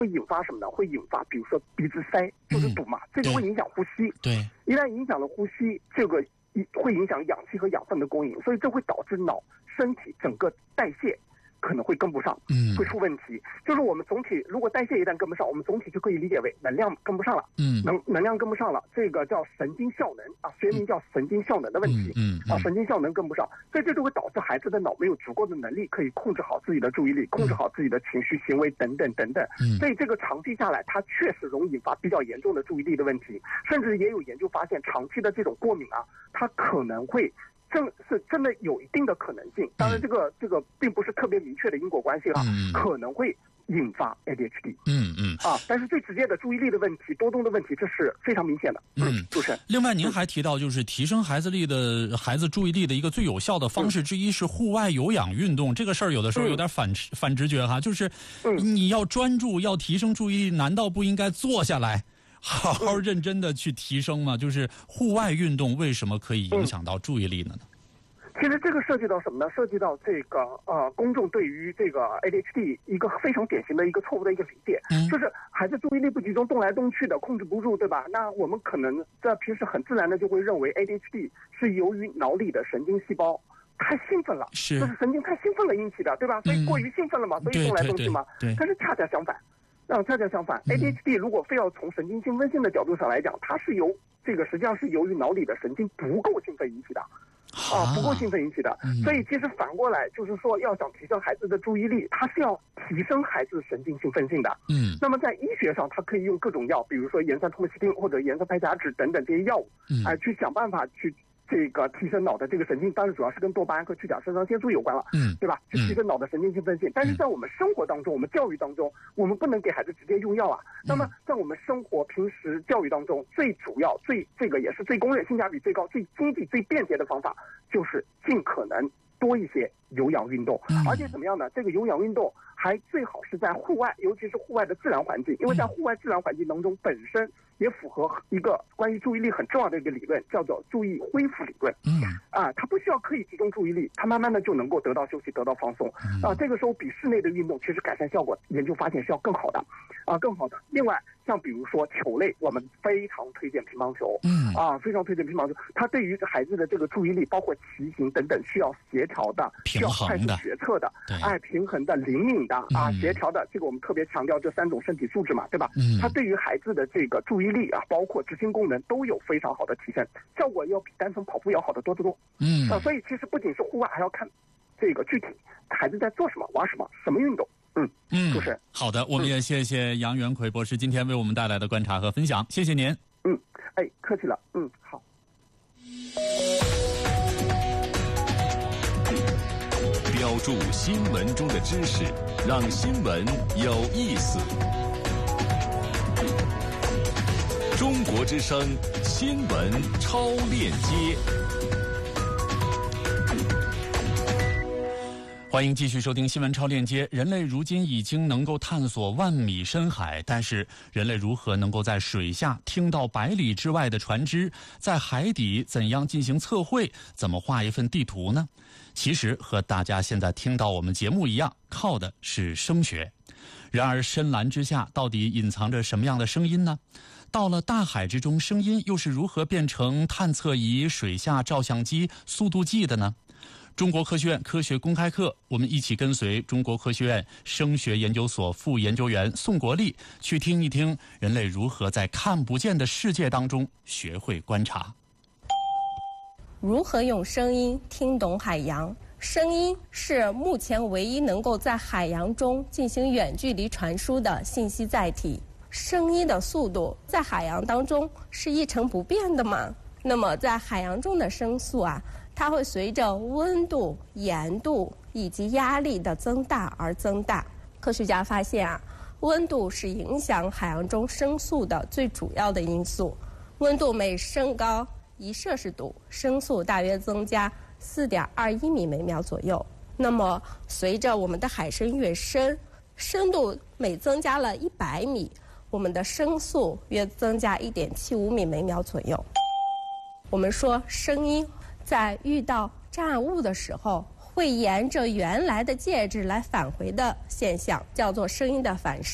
会引发什么呢？会引发比如说鼻子塞，就是堵嘛，这个会影响呼吸。 对， 一旦影响了呼吸，这个会影响氧气和养分的供应，所以这会导致身体整个代谢可能会跟不上，会出问题。就是我们总体如果代谢一旦跟不上，我们总体就可以理解为能量跟不上了，能量跟不上了，这个叫神经效能啊，学名叫神经效能的问题，神经效能跟不上，所以这就会导致孩子的脑没有足够的能力可以控制好自己的注意力，控制好自己的情绪、行为等等等等。所以这个长期下来，它确实容易引发比较严重的注意力的问题，甚至也有研究发现，长期的这种过敏啊，它可能会。真的有一定的可能性，当然这个并不是特别明确的因果关系啊，可能会引发 ADHD。但是最直接的注意力的问题、多动的问题，这是非常明显的。主持人。 另外，您还提到，就是提升孩子注意力的一个最有效的方式之一是户外有氧运动。这个事儿有的时候有点反直觉哈，就是你要专注，要提升注意力，难道不应该坐下来？好好认真的去提升嘛，就是户外运动为什么可以影响到注意力呢？ 其实这个涉及到什么呢？涉及到这个公众对于这个 ADHD 一个非常典型的一个错误的一个理解，就是孩子注意力不集中，动来动去的，控制不住，对吧？那我们可能在平时很自然的就会认为 ADHD 是由于脑里的神经细胞太兴奋了，就是神经太兴奋了引起的，对吧？所以过于兴奋了嘛，所以动来动去嘛。但是恰恰相反。ADHD 如果非要从神经兴奋性的角度上来讲，它是实际上是由于脑里的神经不够兴奋引起的，不够兴奋引起的。所以其实反过来就是说，要想提升孩子的注意力，它是要提升孩子神经兴奋性的。那么在医学上，它可以用各种药，比如说盐酸托莫西汀或者盐酸排甲酯等等这些药物，去想办法去。这个提升脑的这个神经，当然主要是跟多巴胺和去甲肾上腺素有关了，对吧？去提升脑的神经兴奋性。但是在我们生活当中，我们教育当中，我们不能给孩子直接用药啊。那么在我们生活平时教育当中，最主要、这个也是最公认、性价比最高、最经济、最便捷的方法，就是尽可能多一些有氧运动。而且怎么样呢？这个有氧运动还最好是在户外，尤其是户外的自然环境，因为在户外自然环境当中本身也符合一个关于注意力很重要的一个理论，叫做注意恢复理论。它不需要刻意集中注意力，它慢慢的就能够得到休息，得到放松。这个时候比室内的运动其实改善效果，研究发现是要更好的，更好的。另外，像比如说球类，我们非常推荐乒乓球，非常推荐乒乓球。它对于孩子的这个注意力，包括骑行等等，需要协调的，需要快速决策的，平衡的、灵敏的协调的。这个我们特别强调这3种身体素质嘛，对吧？它对于孩子的这个注意力包括执行功能都有非常好的提升，效果要比单纯跑步要好得多得多。所以其实不仅是户外，还要看这个具体孩子在做什么、玩什么、什么运动。就是好的，我们也谢谢杨元奎博士今天为我们带来的观察和分享，谢谢您。 客气了。好。 标注新闻中的知识，让新闻有意思。中国之声新闻超链接， 欢迎继续收听新闻超链接。人类如今已经能够探索万米深海，但是人类如何能够在水下听到百里之外的船只？在海底怎样进行测绘？怎么画一份地图呢？其实和大家现在听到我们节目一样，靠的是声学。然而深蓝之下到底隐藏着什么样的声音呢？到了大海之中，声音又是如何变成探测仪、水下照相机、速度计的呢？中国科学院科学公开课，我们一起跟随中国科学院声学研究所副研究员宋国立去听一听人类如何在看不见的世界当中学会观察。 如何用声音听懂海洋？声音是目前唯一能够在海洋中进行远距离传输的信息载体。声音的速度在海洋当中是一成不变的吗？那么在海洋中的声速它会随着温度、盐度以及压力的增大而增大。科学家发现温度是影响海洋中声速的最主要的因素。温度每升高1摄氏度，声速大约增加4.21米每秒左右。那么随着我们的海深越深，深度每增加了100米，我们的声速约增加1.75米每秒左右。我们说声音在遇到障碍物的时候，会沿着原来的介质来返回的现象，叫做声音的反射。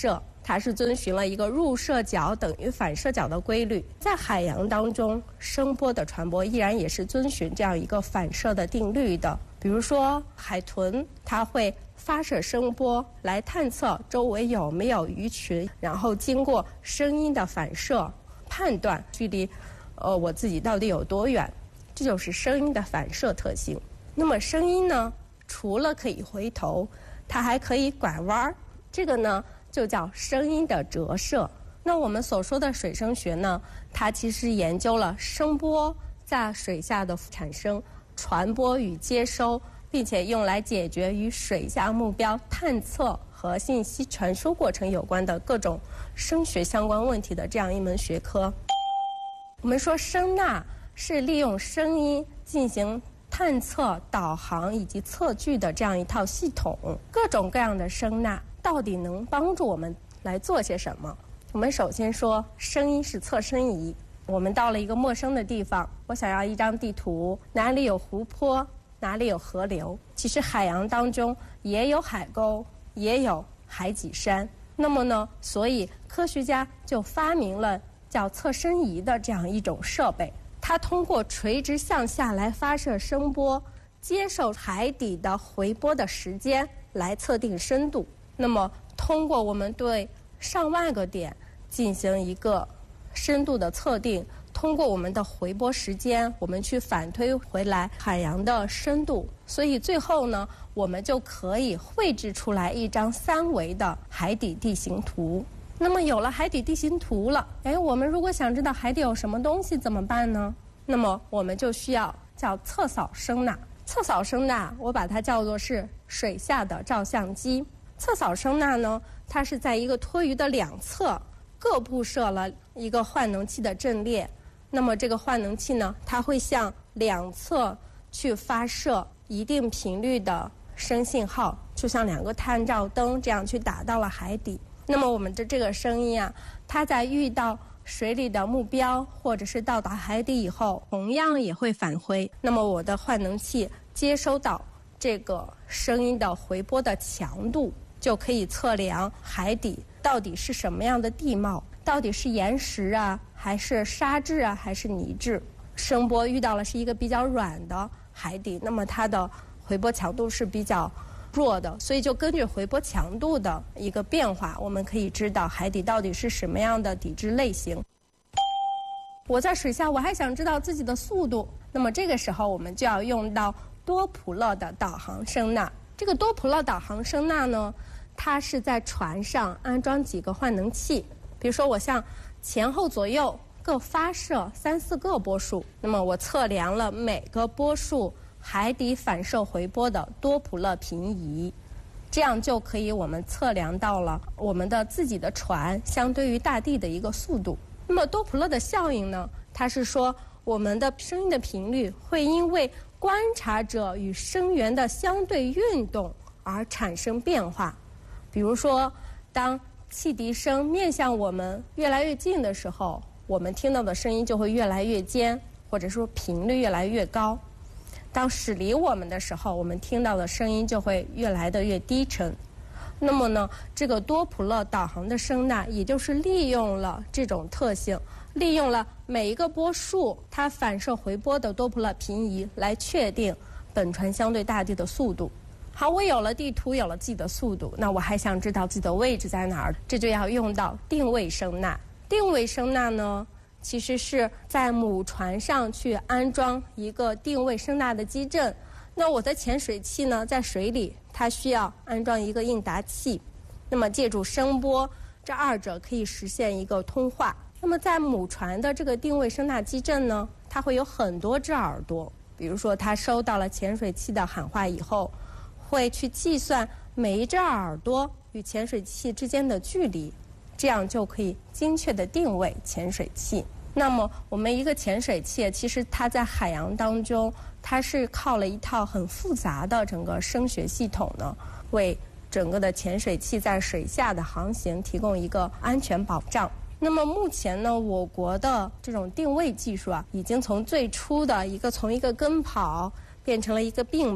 它是遵循了一个入射角等于反射角的规律。在海洋当中，声波的传播依然也是遵循这样一个反射的定律的。比如说海豚，它会发射声波来探测周围有没有鱼群，然后经过声音的反射判断距离我自己到底有多远，这就是声音的反射特性。那么声音呢，除了可以回头，它还可以拐弯，这个呢就叫声音的折射。那我们所说的水声学呢，它其实研究了声波在水下的产生、传播与接收，并且用来解决与水下目标探测和信息传输过程有关的各种声学相关问题的这样一门学科。我们说声呐是利用声音进行探测、导航以及测距的这样一套系统。各种各样的声呐到底能帮助我们来做些什么？我们首先说，声音是测声仪。我们到了一个陌生的地方，我想要一张地图，哪里有湖泊，哪里有河流。其实海洋当中也有海沟，也有海脊山。那么呢，所以科学家就发明了叫测声仪的这样一种设备。它通过垂直向下来发射声波，接受海底的回波的时间来测定深度。那么通过我们对上万个点进行一个深度的测定，通过我们的回波时间，我们去反推回来海洋的深度。所以最后呢，我们就可以绘制出来一张3维的海底地形图。那么有了海底地形图了，我们如果想知道海底有什么东西怎么办呢？那么我们就需要叫测扫声呐。测扫声呐，我把它叫做是水下的照相机。测扫声呐呢，它是在一个托鱼的两侧各布设了一个换能器的阵列。那么这个换能器呢，它会向两侧去发射一定频率的声信号，就像2个探照灯这样去打到了海底。那么我们的这个声音啊，它在遇到水里的目标或者是到达海底以后，同样也会返回。那么我的换能器接收到这个声音的回波的强度，就可以测量海底到底是什么样的地貌，到底是岩石啊，还是沙质啊，还是泥质。声波遇到了是一个比较软的海底，那么它的回波强度是比较弱的，所以就根据回波强度的一个变化，我们可以知道海底到底是什么样的底质类型。我在水下，我还想知道自己的速度，那么这个时候我们就要用到多普勒的导航声呐。这个多普勒导航声呐呢，它是在船上安装几个换能器，比如说我向前后左右各发射3、4个波束，那么我测量了每个波束海底反射回波的多普勒平移，这样就可以我们测量到了我们的自己的船相对于大地的一个速度。那么多普勒的效应呢，它是说我们的声音的频率会因为观察者与声源的相对运动而产生变化。比如说，当汽笛声面向我们越来越近的时候，我们听到的声音就会越来越尖，或者说频率越来越高。当驶离我们的时候，我们听到的声音就会越来的越低沉。那么呢，这个多普勒导航的声呐，也就是利用了这种特性，利用了每一个波束它反射回波的多普勒平移来确定本船相对大地的速度。好，我有了地图，有了自己的速度，那我还想知道自己的位置在哪儿，这就要用到定位声呐。定位声呐呢，其实是在母船上去安装一个定位声呐的基阵。那我的潜水器呢，在水里它需要安装一个应答器，那么借助声波，这2者可以实现一个通话。那么在母船的这个定位声呐基阵呢，它会有很多只耳朵，比如说它收到了潜水器的喊话以后，会去计算每一只耳朵与潜水器之间的距离，这样就可以精确地定位潜水器。那么我们一个潜水器，其实它在海洋当中，它是靠了一套很复杂的整个声学系统呢，为整个的潜水器在水下的航行提供一个安全保障。那么目前呢，我国的这种定位技术啊，已经从最初的从一个跟跑变成了一个并跑，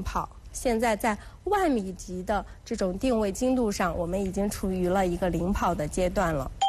现在在万米级的这种定位精度上，我们已经处于了一个领跑的阶段了。